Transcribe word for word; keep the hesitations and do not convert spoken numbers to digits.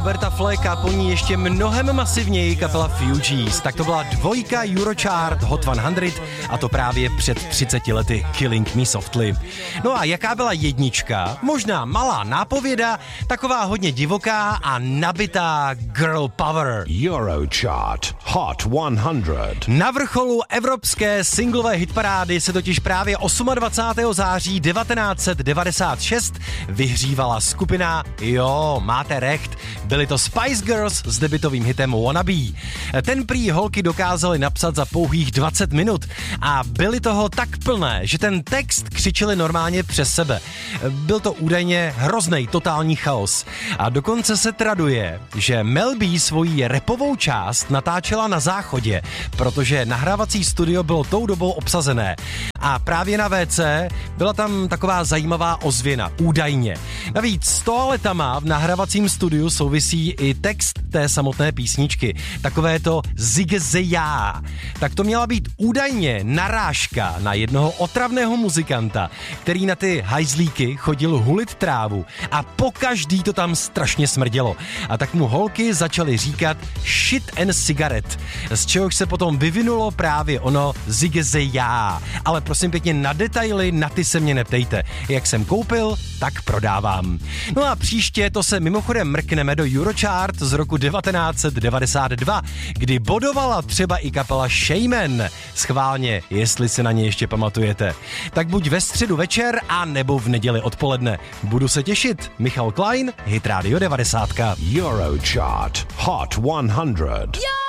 Roberta Fleck a po ní ještě mnohem masivněji kapela Fugees. Tak to byla dvojka Eurochart Hot sto a to právě před třiceti lety, Killing Me Softly. No a jaká byla jednička? Možná malá nápověda, taková hodně divoká a nabitá girl power. Eurochart Hot sto. Na vrcholu evropské singlové hitparády se totiž právě dvacátého osmého září devatenáct set devadesát šest vyhřívala skupina, jo, máte recht, byly to Spice Girls s debutovým hitem Wanna Be. Ten prý holky dokázaly napsat za pouhých dvacet minut a byly toho tak plné, že ten text křičeli normálně přes sebe. Byl to údajně hroznej totální chaos. A dokonce se traduje, že Mel B svoji rapovou část natáčela na záchodě, protože nahrávací studio bylo tou dobou obsazené. A právě na vé cé byla tam taková zajímavá ozvěna, údajně. Navíc s toaletama v nahrávacím studiu souvisí i text té samotné písničky. Takové to zigzejá. Tak to měla být údajně narážka na jednoho otravného muzikanta, který na ty hajzlíky chodil hulit trávu a pokaždý to tam strašně smrdělo. A tak mu holky začaly říkat shit and cigarette, z čehož se potom vyvinulo právě ono zigzejá. Ale prosím pěkně, na detaily, na ty se mě neptejte. Jak jsem koupil, tak prodávám. No a příště to se mimochodem mrkneme do Eurochart z roku devatenáct set devadesát dva, kdy bodovala třeba i kapela Shaman. Schválně, jestli se na ně ještě pamatujete. Tak buď ve středu večer, a nebo v neděli odpoledne. Budu se těšit. Michal Klein, Hit Radio devadesát. Eurochart Hot sto.